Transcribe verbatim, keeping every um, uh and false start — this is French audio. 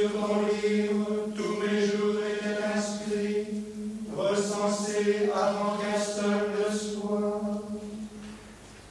sur ton livre, tous mes jours étaient inscrits, recensés avant qu'un seul